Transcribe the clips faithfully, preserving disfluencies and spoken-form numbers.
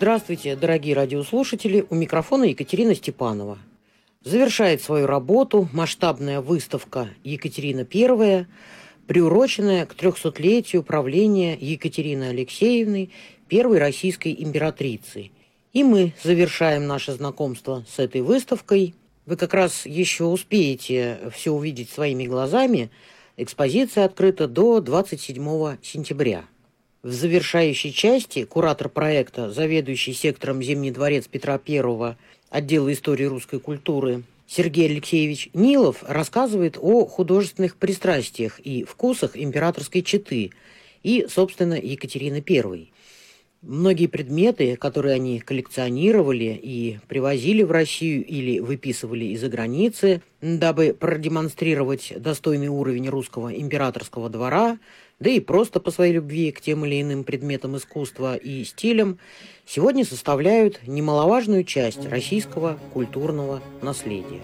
Здравствуйте, дорогие радиослушатели, у микрофона Екатерина Степанова. Завершает свою работу масштабная выставка «Екатерина Первая», приуроченная к трехсотлетию правления Екатерины Алексеевны, первой российской императрицы. И мы завершаем наше знакомство с этой выставкой. Вы как раз еще успеете все увидеть своими глазами. Экспозиция открыта до двадцать седьмого сентября. В завершающей части куратор проекта, заведующий сектором Зимний дворец Петра Первого отдела истории русской культуры Сергей Алексеевич Нилов рассказывает о художественных пристрастиях и вкусах императорской четы и, собственно, Екатерины Первой. Многие предметы, которые они коллекционировали и привозили в Россию или выписывали из-за границы, дабы продемонстрировать достойный уровень русского императорского двора, да и просто по своей любви к тем или иным предметам искусства и стилям, сегодня составляют немаловажную часть российского культурного наследия.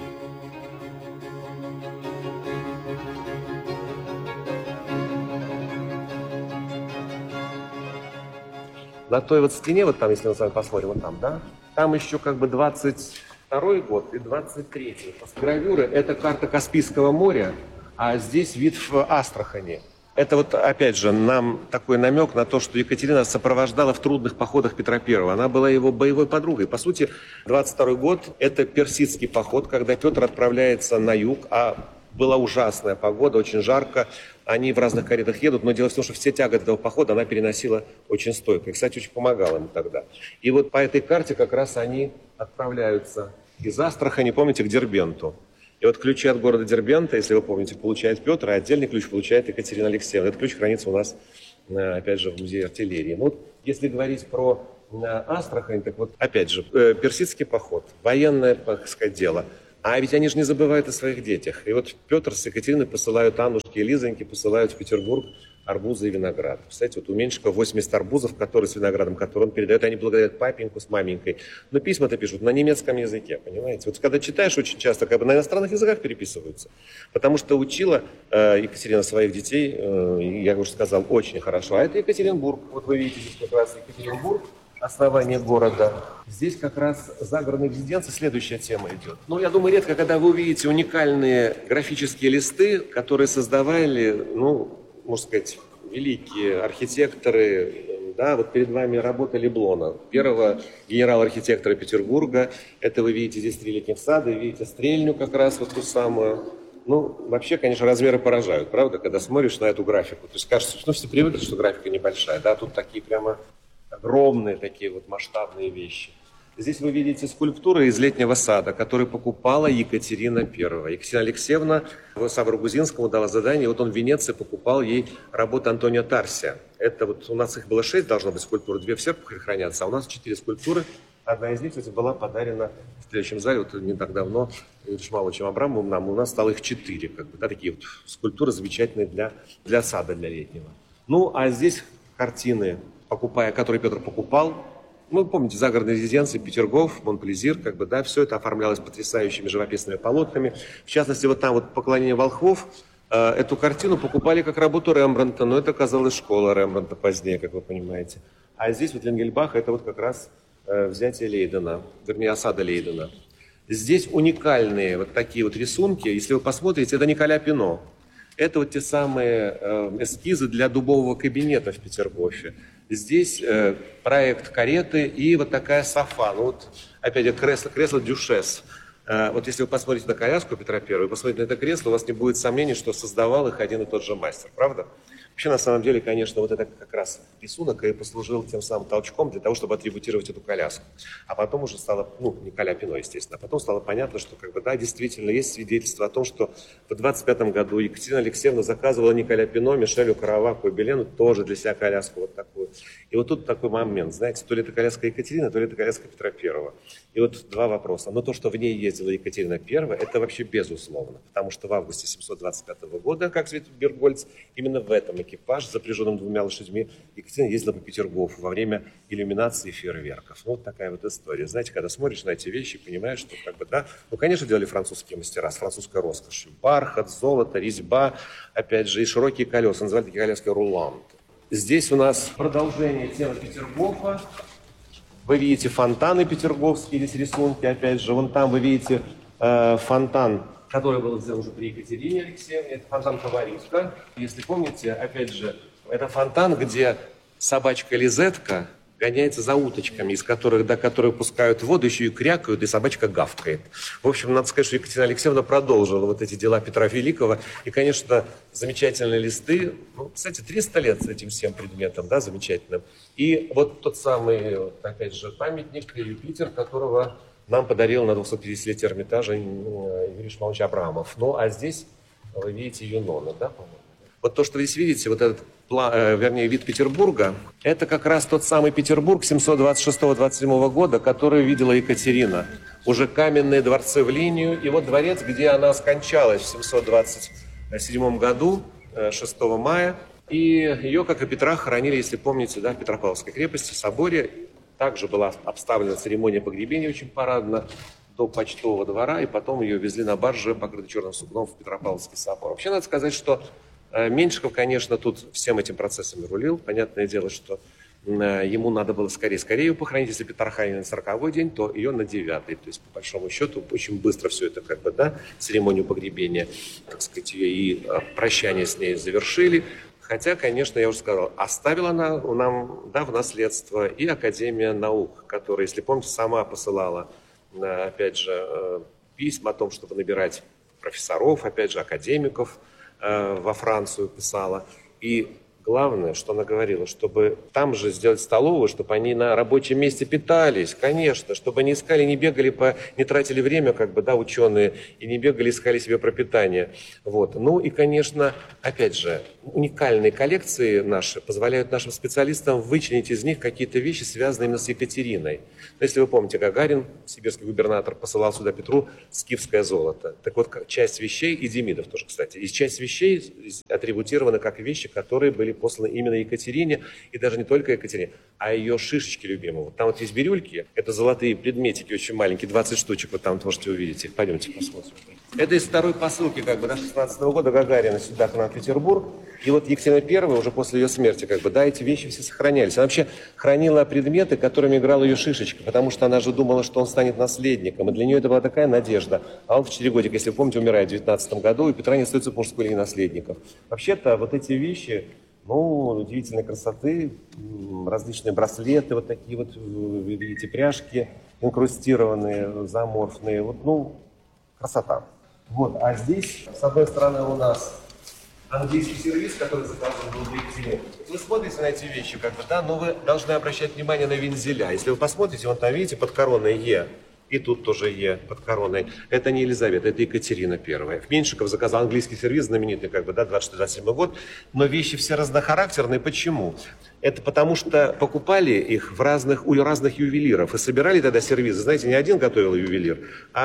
На той вот стене, вот там, если мы с вами посмотрим, вот там, да, там еще как бы двадцать второй год и двадцать третий. Гравюры – это карта Каспийского моря, а здесь вид в Астрахани. Это вот, опять же, нам такой намек на то, что Екатерина сопровождала в трудных походах Петра Первого. Она была его боевой подругой. По сути, двадцать второй год – это персидский поход, когда Петр отправляется на юг, а была ужасная погода, очень жарко. Они в разных каретах едут, но дело в том, что все тяготы этого похода она переносила очень стойко. И, кстати, очень помогала ему тогда. И вот по этой карте как раз они отправляются из Астрахани, помните, к Дербенту. И вот ключи от города Дербента, если вы помните, получает Петр, а отдельный ключ получает Екатерина Алексеевна. Этот ключ хранится у нас, опять же, в музее артиллерии. Ну, вот, если говорить про Астрахань, так вот, опять же, персидский поход, военное, так сказать, дело. А ведь они же не забывают о своих детях. И вот Петр с Екатериной посылают Аннушке и Лизоньке, посылают в Петербург арбузы и виноград. Кстати, вот у Меньшикова восемьдесят арбузов, которые с виноградом, которые он передает, они благодарят папеньку с маменькой. Но письма-то пишут на немецком языке, понимаете? Вот когда читаешь, очень часто как бы на иностранных языках переписываются. Потому что учила э, Екатерина своих детей, э, я уже сказал, очень хорошо. А это Екатеринбург. Вот вы видите здесь как раз Екатеринбург. Основание города. Здесь как раз загородная резиденция, следующая тема идет. Ну, я думаю, редко, когда вы увидите уникальные графические листы, которые создавали, ну, можно сказать, великие архитекторы. Да, вот перед вами работа Леблона, первого генерала-архитектора Петербурга. Это вы видите здесь три летних сада, видите стрельню как раз вот ту самую. Ну, вообще, конечно, размеры поражают, правда, когда смотришь на эту графику. То есть кажется, ну, все привыкли, что графика небольшая, да, тут такие прямо огромные такие вот масштабные вещи. Здесь вы видите скульптуры из летнего сада, которые покупала Екатерина Первая. Екатерина Алексеевна Савру Грузинскому дала задание, вот он в Венеции покупал ей работы Антонио Тарсия. Это вот у нас их было шесть, должно быть скульптур, две в Серпухове хранятся, а у нас четыре скульптуры. Одна из них, кстати, была подарена в следующем зале, вот не так давно, Шмаловичем Абрамовым нам, у нас стало их четыре, как бы, да, такие вот скульптуры замечательные для, для сада, для летнего. Ну, а здесь картины, покупая, который Петр покупал. Ну, помните, загородные резиденции, Петергоф, Монплезир, как бы, да, все это оформлялось потрясающими живописными полотнами. В частности, вот там вот «Поклонение волхвов», э, эту картину покупали как работу Рембрандта, но это оказалась школа Рембрандта позднее, как вы понимаете. А здесь вот Энгельбах, это вот как раз э, взятие Лейдена, вернее, осада Лейдена. Здесь уникальные вот такие вот рисунки, если вы посмотрите, это Николя Пино. Это вот те самые э, эскизы для дубового кабинета в Петергофе. Здесь э, проект кареты и вот такая софа. Ну вот, опять же, кресло, кресло Дюшес. Э, вот если вы посмотрите на коляску Петра Первого и посмотрите на это кресло, у вас не будет сомнений, что создавал их один и тот же мастер. Правда? Вообще, на самом деле, конечно, вот это как раз рисунок и послужил тем самым толчком для того, чтобы атрибутировать эту коляску. А потом уже стало, ну, Николя Пино, естественно, а потом стало понятно, что, как бы, да, действительно, есть свидетельство о том, что в двадцать пятом году Екатерина Алексеевна заказывала Николя Пино, Мишелю Караваку и Белену тоже для себя коляску вот такую. И вот тут такой момент, знаете, то ли это коляска Екатерины, то ли это коляска Петра Первого. И вот два вопроса. Но то, что в ней ездила Екатерина Первая, это вообще безусловно, потому что в августе семьсот двадцать пятого года, как свидетельствует Бергольц, именно в этом экипаж, запряженным двумя лошадьми, Екатерина ездила по Петергофу во время иллюминации фейерверков. Ну, вот такая вот история. Знаете, когда смотришь на эти вещи, понимаешь, что, как бы, да, ну, конечно, делали французские мастера с французской роскошью. Бархат, золото, резьба, опять же, и широкие колеса. Называли такие коляски руланты. Здесь у нас продолжение темы Петергофа. Вы видите фонтаны петерговские, здесь рисунки, опять же. Вон там вы видите э, фонтан, который был сделан уже при Екатерине Алексеевне. Это фонтан «Фаворитка». Если помните, опять же, это фонтан, где собачка Лизетка гоняется за уточками, из которых, до которых пускают воду, еще и крякают, и собачка гавкает. В общем, надо сказать, что Екатерина Алексеевна продолжила вот эти дела Петра Великого. И, конечно, замечательные листы. Ну, кстати, триста лет с этим всем предметом, да, замечательным. И вот тот самый, вот, опять же, памятник Юпитер, которого нам подарил на двухсотпятидесятилетие Эрмитажа Юрий Шмалович Абрамов. Ну, а здесь вы видите Юнона, да, по-моему? Вот то, что вы здесь видите, вот этот, вернее, вид Петербурга, это как раз тот самый Петербург семьсот двадцать шестого — двадцать седьмого года, который видела Екатерина. Уже каменные дворцы в линию. И вот дворец, где она скончалась в семьсот двадцать седьмом году, шестого мая. И ее, как и Петра, хоронили, если помните, да, в Петропавловской крепости, в соборе. Также была обставлена церемония погребения очень парадно до почтового двора, и потом ее везли на барже, покрытой черным сукном, в Петропавловский собор. Вообще, надо сказать, что Меньшиков, конечно, тут всем этим процессом рулил. Понятное дело, что ему надо было скорее-скорее ее похоронить. Если Петр хоронил на сороковой день, то ее на девятый. То есть, по большому счету, очень быстро все это, как бы, да, церемонию погребения, так сказать, ее и прощание с ней завершили. Хотя, конечно, я уже сказал, оставила она нам, да, в наследство и Академия наук, которая, если помните, сама посылала, опять же, письма о том, чтобы набирать профессоров, опять же, академиков, во Францию писала. И главное, что она говорила, чтобы там же сделать столовую, чтобы они на рабочем месте питались, конечно, чтобы не искали, не бегали, по, не тратили время, как бы, да, ученые, и не бегали, искали себе пропитание. Вот. Ну и, конечно, опять же, уникальные коллекции наши позволяют нашим специалистам вычленить из них какие-то вещи, связанные именно с Екатериной. Но если вы помните, Гагарин, сибирский губернатор, посылал сюда Петру скифское золото. Так вот, часть вещей, и Демидов тоже, кстати, и часть вещей атрибутированы как вещи, которые были посланы именно Екатерине, и даже не только Екатерине, а ее шишечки любимые. Вот там вот есть бирюльки, это золотые предметики очень маленькие, двадцать штучек, вот там можете увидеть их. Пойдемте посмотрим. Это из второй посылки, как бы, да, шестнадцатого года Гагарина сюда, к нам в Петербург. И вот Екатерина Первая, уже после ее смерти, как бы, да, эти вещи все сохранялись. Она вообще хранила предметы, которыми играла ее шишечка, потому что она же думала, что он станет наследником. И для нее это была такая надежда. А он в четыре годика, если вы помните, умирает в девятнадцатом году, и Петра не остается в мужской линии наследников. Вообще-то вот эти вещи, ну, удивительной красоты, различные браслеты, вот такие вот, вы видите, пряжки инкрустированные, заморфные, вот, ну, красота. Вот, а здесь, с одной стороны, у нас английский сервиз, который заказан был в Екатерине. Вы смотрите на эти вещи, как бы, да, но вы должны обращать внимание на вензеля. Если вы посмотрите, вон там, видите, под короной Е, и тут тоже Е под короной. Это не Елизавета, это Екатерина Первая. Меньшиков заказал английский сервиз, знаменитый, как бы, да, двадцать шестой — двадцать седьмой год. Но вещи все разнохарактерные. Почему? Это потому что покупали их в разных, у разных ювелиров. И собирали тогда сервизы. Знаете, не один готовил ювелир,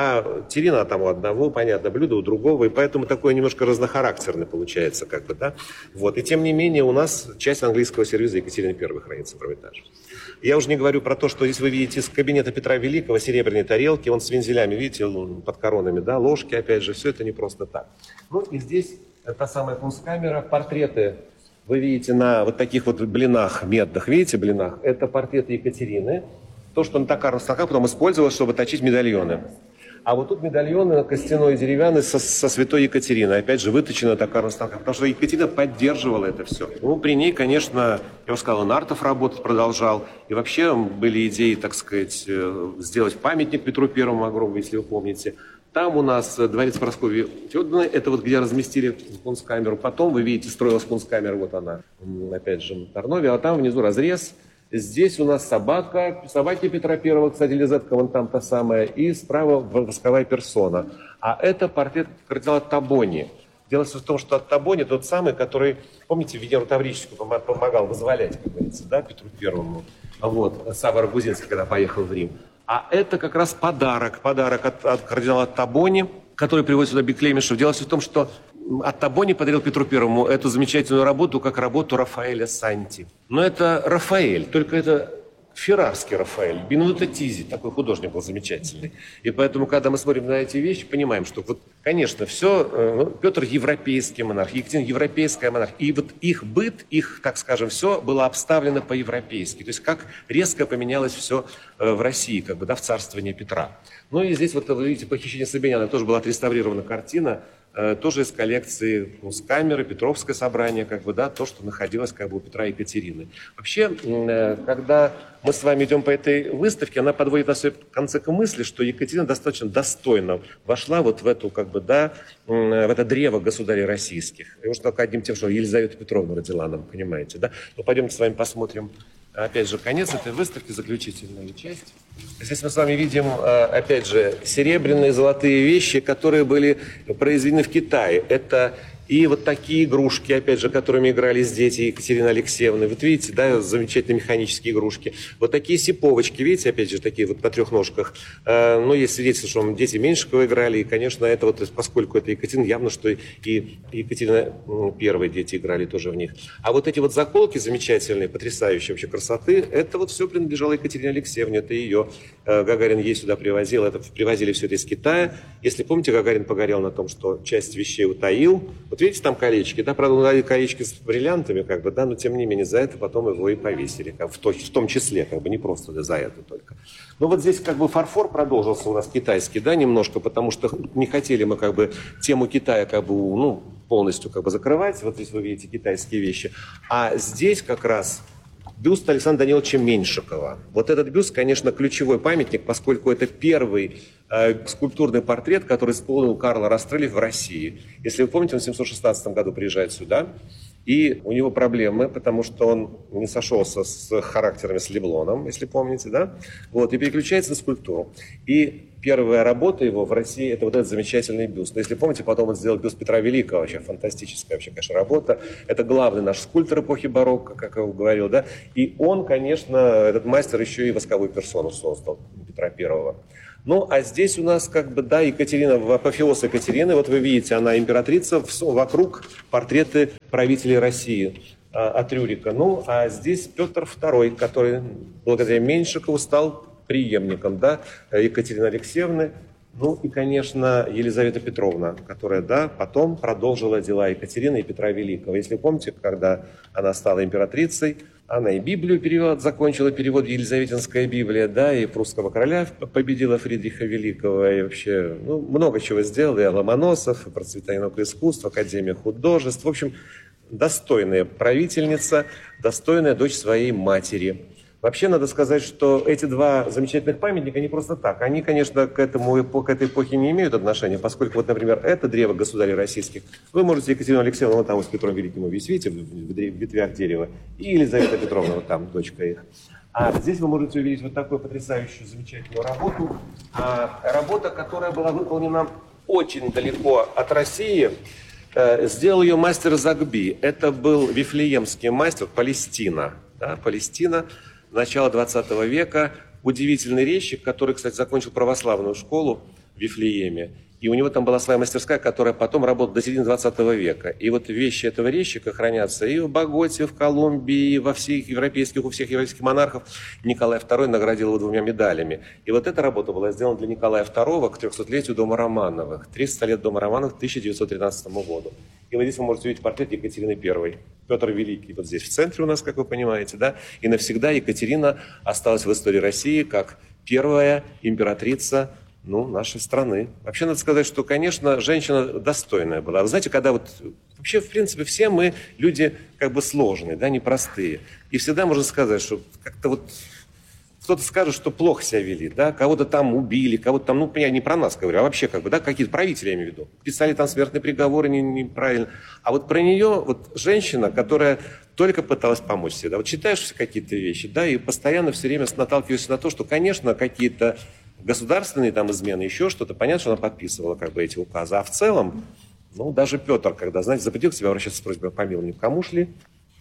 а терина там у одного, понятно, блюдо у другого. И поэтому такое немножко разнохарактерное получается, как бы, да. Вот. И тем не менее у нас часть английского сервиза Екатерины Первой хранится в Эрмитаже. Я уже не говорю про то, что здесь вы видите из кабинета Петра Великого серебряные тарелки, он с вензелями, видите, под коронами, да, ложки, опять же, все это не просто так. Ну и здесь та самая кунсткамера, портреты, вы видите на вот таких вот блинах медных, видите, блинах, это портреты Екатерины, то, что на токарных станках потом использовалось, чтобы точить медальоны. А вот тут медальоны костяной и деревянный со, со святой Екатериной. Опять же, выточены на токарных станках, потому что Екатерина поддерживала это все. Ну, при ней, конечно, я уже сказал, Нартов работать продолжал. И вообще были идеи, так сказать, сделать памятник Петру Первому огромный, если вы помните. Там у нас дворец Прасковьи Федоровны, это вот где разместили кунсткамеру. Потом, вы видите, строилась кунсткамера, вот она, опять же, в Тарнове. А там внизу разрез. Здесь у нас собака, собаки Петра Первого, кстати, Лизетка, вон там та самая, и справа восковая персона. А это портрет кардинала Табони. Дело в том, что от Табони тот самый, который, помните, Венеру Таврическую помогал вызволять, как говорится, да, Петру Первому, вот, Савва Рагузинский, когда поехал в Рим. А это как раз подарок, подарок от, от кардинала Табони, который приводит сюда Беклемишев. Дело в том, что от Табони подарил Петру Первому эту замечательную работу, как работу Рафаэля Санти. Но это Рафаэль, только это Феррарский Рафаэль, Бенвенуто Тизи, такой художник был замечательный. И поэтому, когда мы смотрим на эти вещи, понимаем, что, вот, конечно, все, ну, Петр европейский монарх, Екатерина европейская монарх. И вот их быт, их, так скажем, все было обставлено по-европейски. То есть как резко поменялось все в России, как бы, да, в царствовании Петра. Ну и здесь, вот вы видите, «Похищение Сабиняна» тоже была отреставрирована картина, тоже из коллекции Кунсткамеры, Петровское собрание, как бы, да, то, что находилось, как бы, у Петра и Екатерины. Вообще, когда мы с вами идем по этой выставке, она подводит нас в конце к мысли, что Екатерина достаточно достойно вошла вот в эту, как бы, да, в это древо государей российских. И уж только одним тем, что Елизавета Петровна родила нам, понимаете, да? Ну, пойдемте с вами посмотрим, опять же, конец этой выставки, заключительная часть. Здесь мы с вами видим, опять же, серебряные, золотые вещи, которые были произведены в Китае. Это и вот такие игрушки, опять же, которыми игрались дети Екатерины Алексеевны. Вот видите, да, замечательные механические игрушки. Вот такие сиповочки, видите, опять же, такие вот на трех ножках. Ну, есть свидетельство, что дети Меньшикова играли. И, конечно, это вот, поскольку это Екатерина, явно, что и Екатерина Первая дети играли тоже в них. А вот эти вот заколки замечательные, потрясающие вообще красоты, это вот все принадлежало Екатерине Алексеевне. Это ее Гагарин ей сюда привозил. Это привозили все это из Китая. Если помните, Гагарин погорел на том, что часть вещей утаил. Вот видите, там колечки, да, правда, он дали колечки с бриллиантами, как бы, да, но тем не менее за это потом его и повесили, как, в, то, в том числе, как бы, не просто да, за это только. Но вот здесь, как бы, фарфор продолжился у нас китайский, да, немножко, потому что не хотели мы, как бы, тему Китая, как бы, ну, полностью, как бы, закрывать, вот здесь вы видите китайские вещи, а здесь как раз бюст Александра Даниловича Меньшикова. Вот этот бюст, конечно, ключевой памятник, поскольку это первый э, скульптурный портрет, который исполнил Карл Растреллив в России. Если вы помните, он в семьсот шестнадцатом году приезжает сюда, и у него проблемы, потому что он не сошелся с характерами с Леблоном, если помните, да? Вот, и переключается на скульптуру. И первая работа его в России – это вот этот замечательный бюст. Но если помните, потом он сделал бюст Петра Великого, вообще фантастическая вообще, конечно, работа. Это главный наш скульптор эпохи барокко, как я говорил, да? И он, конечно, этот мастер еще и восковую персону создал, Петра Первого. Ну, а здесь у нас, как бы, да, Екатерина, апофеоз Екатерины, вот вы видите, она императрица, вокруг портреты правителей России от Рюрика. Ну, а здесь Петр Второй, который благодаря Меньшикову стал преемником, да, Екатерины Алексеевны. Ну и, конечно, Елизавета Петровна, которая, да, потом продолжила дела Екатерины и Петра Великого. Если помните, когда она стала императрицей, она и Библию перевод, закончила перевод Елизаветинская Библия, да, и прусского короля победила Фридриха Великого, и вообще, ну, много чего сделала, и Ломоносов, и процветание наук и искусств, Академия художеств. В общем, достойная правительница, достойная дочь своей матери. Вообще, надо сказать, что эти два замечательных памятника не просто так. Они, конечно, к, этому, к этой эпохе не имеют отношения, поскольку, вот, например, это древо государей российских. Вы можете Екатерину Алексеевну вот там вот с Петром Великим увидеть, видите, в ветвях дерева, и Елизавета Петровна, вот там, дочка их. А здесь вы можете увидеть вот такую потрясающую, замечательную работу. А, работа, которая была выполнена очень далеко от России. Сделал ее мастер Загби. Это был вифлеемский мастер, Палестина. Да, Палестина. Начала двадцатого века, удивительный резчик, который, кстати, закончил православную школу в Вифлееме. И у него там была своя мастерская, которая потом работала до середины двадцатого века. И вот вещи этого резчика хранятся и в Боготе, в Колумбии, и во всех европейских, у всех европейских монархов. Николай Второй наградил его двумя медалями. И вот эта работа была сделана для Николая Второго к трехсотлетию дома Романовых. триста лет дома Романовых к тысяча девятьсот тринадцатому году. И вот здесь вы можете увидеть портрет Екатерины Первой. Петр Великий вот здесь в центре у нас, как вы понимаете, да? И навсегда Екатерина осталась в истории России как первая императрица, ну, нашей страны. Вообще, надо сказать, что, конечно, женщина достойная была. Вы знаете, когда вот... Вообще, в принципе, все мы люди как бы сложные, да, непростые. И всегда можно сказать, что как-то вот... Кто-то скажет, что плохо себя вели, да, кого-то там убили, кого-то там, ну, я не про нас говорю, а вообще, как бы, да, какие-то правители, я имею в виду. Писали там смертные приговоры не, неправильно. А вот про нее, вот женщина, которая только пыталась помочь себе, да, вот читаешь какие-то вещи, да, и постоянно все время наталкиваешься на то, что, конечно, какие-то государственные там измены, еще что-то, понятно, что она подписывала как бы эти указы, а в целом, ну, даже Петр, когда, знаете, запретил к себе обращаться с просьбой о помиловании, кому шли?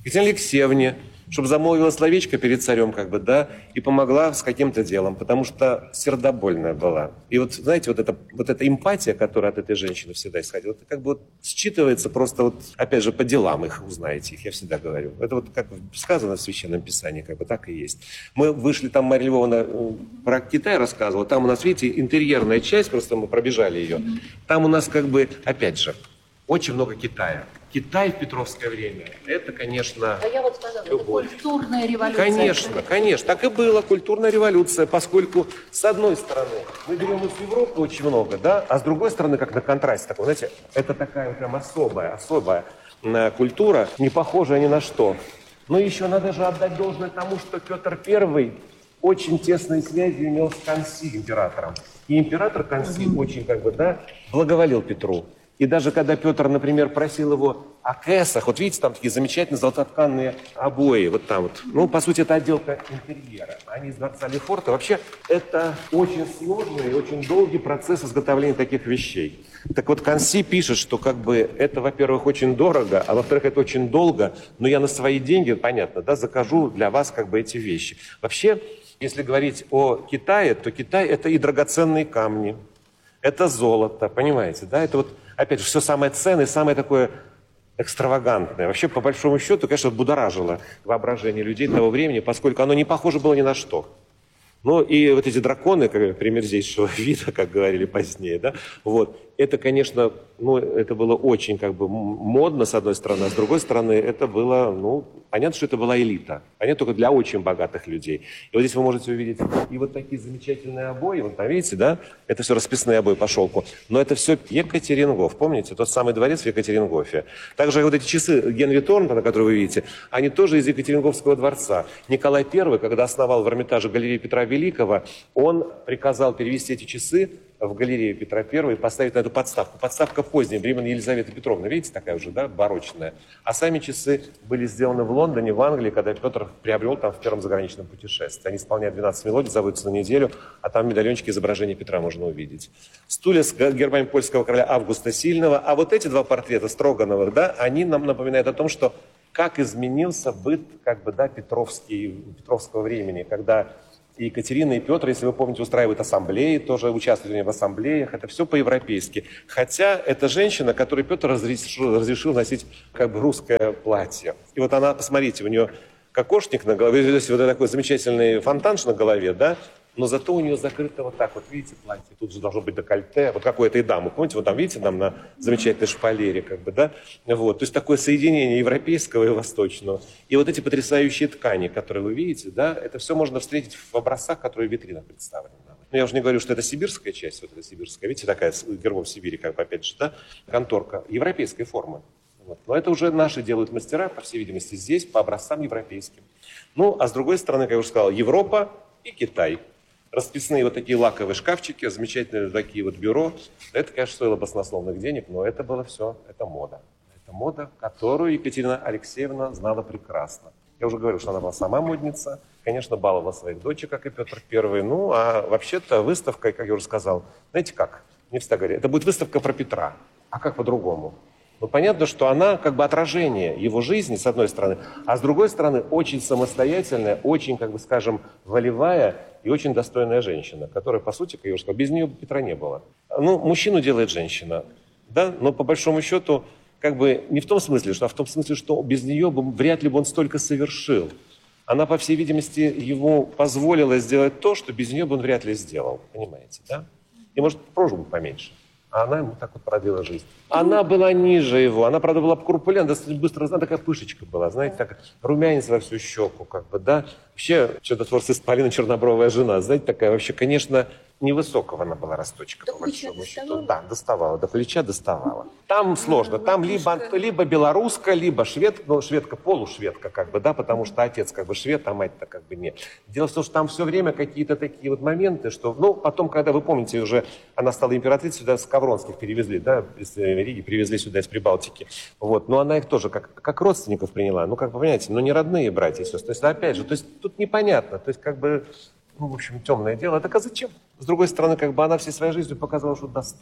Екатерине Алексеевне, чтобы замолвила словечко перед царем, как бы, да, и помогла с каким-то делом, потому что сердобольная была. И вот, знаете, вот эта, вот эта эмпатия, которая от этой женщины всегда исходила, это как бы вот считывается просто вот, опять же, по делам их узнаете, их я всегда говорю. Это вот как сказано в Священном Писании, как бы так и есть. Мы вышли, там Марья Львовна про Китай рассказывала, там у нас, видите, интерьерная часть, просто мы пробежали ее, там у нас как бы, опять же, очень много Китая. Китай в Петровское время, это, конечно, а я вот сказала, любовь. Это культурная революция. Конечно, конечно, так и было, культурная революция, поскольку, с одной стороны, мы берем из Европы очень много, да, а с другой стороны, как на контрасте такой, знаете, это такая прям особая, особая культура, не похожая ни на что. Но еще надо же отдать должное тому, что Петр Первый очень тесные связи имел с Канси, императором. И император Канси mm-hmm. очень, как бы, да, благоволил Петру. И даже когда Петр, например, просил его о кэсах, вот видите, там такие замечательные золототканные обои, вот там вот. Ну, по сути, это отделка интерьера. Они из дворца Лефорта. Вообще, это очень сложный и очень долгий процесс изготовления таких вещей. Так вот, Канси пишет, что как бы это, во-первых, очень дорого, а во-вторых, это очень долго, но я на свои деньги, понятно, да, закажу для вас как бы эти вещи. Вообще, если говорить о Китае, то Китай – это и драгоценные камни, это золото, понимаете, да, это вот опять же, все самое ценное, самое такое экстравагантное. Вообще, по большому счету, конечно, будоражило воображение людей того времени, поскольку оно не похоже было ни на что. Ну и вот эти драконы, как примерзейшего вида, как говорили позднее, да, вот, это, конечно, ну, это было очень как бы модно, с одной стороны, а с другой стороны, это было, ну, понятно, что это была элита, понятно, только для очень богатых людей. И вот здесь вы можете увидеть и вот такие замечательные обои, вот там, видите, да, это все расписные обои по шелку, но это все Екатерингоф, помните, тот самый дворец в Екатерингофе. Также вот эти часы Генри Торнтона, которые вы видите, они тоже из Екатеринговского дворца. Николай Первый, когда основал в Эрмитаже галерею Петра Великого, он приказал перевести эти часы в галерею Петра Первого и поставить на эту подставку. Подставка поздняя, времен Елизаветы Петровны, видите, такая уже, да, барочная. А сами часы были сделаны в Лондоне, в Англии, когда Петр приобрел там в первом заграничном путешествии. Они исполняют двенадцать мелодий, заводятся на неделю, а там медальончики изображения Петра можно увидеть. Стулья с гербами польского короля Августа Сильного. А вот эти два портрета Строгановых, да, они нам напоминают о том, что как изменился быт, как бы, да, Петровский, Петровского времени, когда и Екатерина, и Петр, если вы помните, устраивают ассамблеи, тоже участвуют в ассамблеях. Это все по-европейски. Хотя это женщина, которой Петр разрешил, разрешил носить как бы русское платье. И вот она, посмотрите, у нее кокошник на голове, вот такой замечательный фонтанш на голове, да? Но зато у нее закрыто вот так вот, видите, платье. Тут же должно быть декольте, вот как у этой дамы. Помните, вот там, видите, нам на замечательной шпалере, как бы, да? Вот, то есть такое соединение европейского и восточного. И вот эти потрясающие ткани, которые вы видите, да, это все можно встретить в образцах, которые в витринах представлены. Но я уже не говорю, что это сибирская часть, вот эта сибирская, видите, такая с гербом Сибири, как бы, опять же, да, конторка европейской формы. Вот. Но это уже наши делают мастера, по всей видимости, здесь, по образцам европейским. Ну, а с другой стороны, как я уже сказал, Европа и Китай. Расписные вот такие лаковые шкафчики, замечательные такие вот бюро. Это, конечно, стоило баснословных денег, но это было все, это мода. Это мода, которую Екатерина Алексеевна знала прекрасно. Я уже говорил, что она была сама модница, конечно, баловала своих дочек, как и Петр Первый. Ну, а вообще-то выставка, как я уже сказал, знаете как, мне всегда говорят, это будет выставка про Петра, а как по-другому? Ну, понятно, что она как бы отражение его жизни, с одной стороны, а с другой стороны, очень самостоятельная, очень, как бы скажем, волевая и очень достойная женщина, которая, по сути, как я уже сказал, без нее Петра не было. Ну, мужчину делает женщина, да, но по большому счету, как бы не в том смысле, что, а в том смысле, что без нее бы, вряд ли бы он столько совершил. Она, по всей видимости, ему позволила сделать то, что без нее бы он вряд ли сделал, понимаете, да? И, может, прожил бы поменьше. А она ему так вот продлила жизнь. Она была ниже его, она, правда, была корпулентна, достаточно быстро, она такая пышечка была, знаете, так румянец во всю щеку, как бы, да. Вообще, чудотворцы Полина чернобровая жена, знаете, такая вообще, конечно, невысокого она была росточка, до по большому счету. Да, доставала, до плеча доставала. Там сложно, там либо, либо белоруска, либо шведка, ну, шведка, полушведка, как бы, да, потому что отец как бы швед, а мать-то как бы нет. Дело в том, что там все время какие-то такие вот моменты, что, ну, потом, когда, вы помните, уже она стала императрицей, сюда с Кавронских перевезли, да, из Риги привезли сюда из Прибалтики, вот, но она их тоже как, как родственников приняла, ну, как вы понимаете, ну, не родные братья и сестры, то есть, опять же, то есть, тут непонятно, то есть, как бы, ну, в общем, темное дело, так а зачем? С другой стороны, как бы она всей своей жизнью показала, что достойна.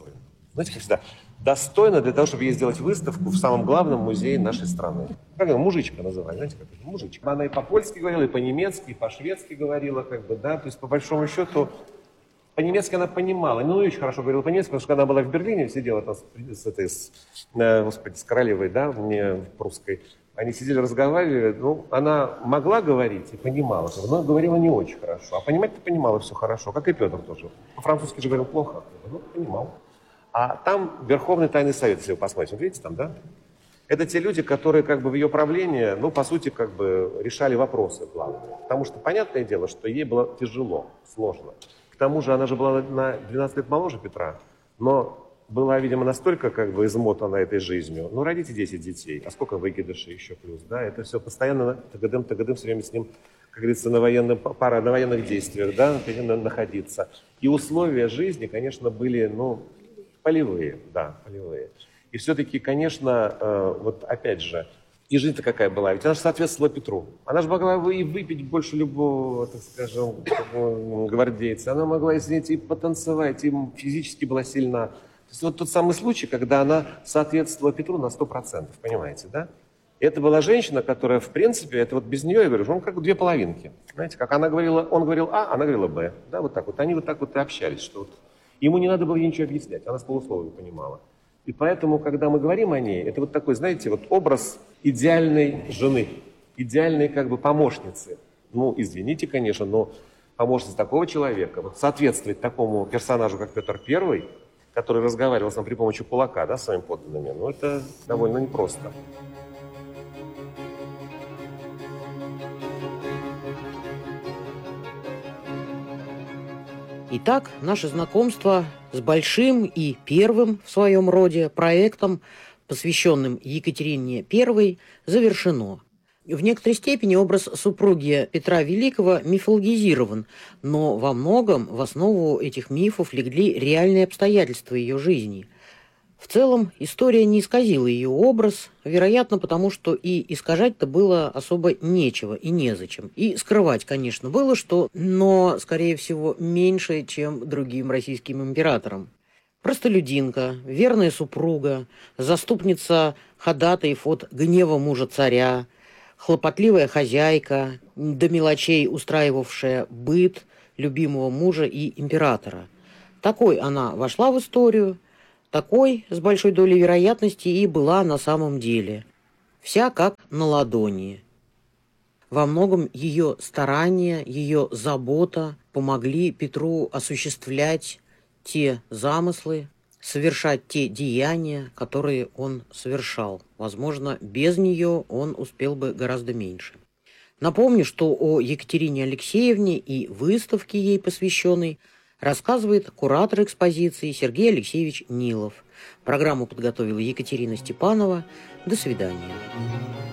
знаете, как всегда, достойна для того, чтобы ей сделать выставку в самом главном музее нашей страны. Как она, мужичка называли, знаете, как это, мужичка. Она и по-польски говорила, и по-немецки, и по-шведски говорила, как бы, да, то есть, по большому счету, по-немецки она понимала, ну, не очень хорошо говорила по-немецки, потому что когда она была в Берлине, сидела там с, с этой, с, э, господи, с королевой, да, мне прусской, они сидели, разговаривали, ну, она могла говорить и понимала, но говорила не очень хорошо, а понимать-то понимала все хорошо, как и Петр тоже. По-французски же говорил плохо, ну, понимал. А там Верховный Тайный Совет, если вы посмотрите, вот видите там, да? Это те люди, которые как бы в ее правлении, ну, по сути, как бы решали вопросы главные. Потому что, понятное дело, что ей было тяжело, сложно. К тому же она же была на двенадцать лет моложе Петра, но была, видимо, настолько как бы измотана этой жизнью. Ну, родите десять детей, а сколько выкидышей еще плюс, да? Это все постоянно, тагадым, тагадым, все время с ним, как говорится, на, военном, пара, на военных действиях, да, находиться. И условия жизни, конечно, были, ну, полевые, да, полевые. И все-таки, конечно, э, вот опять же, и жизнь-то какая была? Ведь она же соответствовала Петру. Она же могла и выпить больше любого, так скажем, гвардейца. Она могла, извините, и потанцевать, и физически была сильна. То есть вот тот самый случай, когда она соответствовала Петру на сто процентов, понимаете, да? И это была женщина, которая, в принципе, это вот без нее, я говорю, он как две половинки. Знаете, как она говорила, он говорил А, она говорила Б. Да, вот так вот. Они вот так вот и общались, что вот ему не надо было ей ничего объяснять, она с полусловия понимала. И поэтому, когда мы говорим о ней, это вот такой, знаете, вот образ идеальной жены, идеальной как бы помощницы. Ну, извините, конечно, но помощница такого человека, вот соответствовать такому персонажу, как Петр Первый, который разговаривал с ним при помощи кулака, да, с своими подданными, ну, это довольно непросто. Итак, наше знакомство с большим и первым в своем роде проектом, посвященным Екатерине Первой, завершено. В некоторой степени образ супруги Петра Великого мифологизирован, но во многом в основу этих мифов легли реальные обстоятельства ее жизни. В целом, история не исказила ее образ, вероятно, потому что и искажать-то было особо нечего и незачем. И скрывать, конечно, было что, но, скорее всего, меньше, чем другим российским императорам. Простолюдинка, верная супруга, заступница ходатаев от гнева мужа царя, хлопотливая хозяйка, до мелочей устраивавшая быт любимого мужа и императора. Такой она вошла в историю, такой, с большой долей вероятности, и была на самом деле. Вся как на ладони. Во многом ее старания, ее забота помогли Петру осуществлять те замыслы, совершать те деяния, которые он совершал. Возможно, без нее он успел бы гораздо меньше. Напомню, что о Екатерине Алексеевне и выставке ей посвященной рассказывает куратор экспозиции Сергей Алексеевич Нилов. Программу подготовила Екатерина Степанова. До свидания.